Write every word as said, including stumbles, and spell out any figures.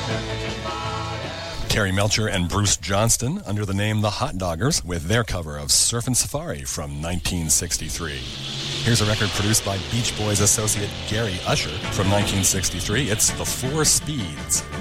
Terry Melcher and Bruce Johnston under the name The Hot Doggers with their cover of Surfin' Safari from nineteen sixty-three. Here's a record produced by Beach Boys associate Gary Usher from nineteen sixty-three. It's The Four Speeds.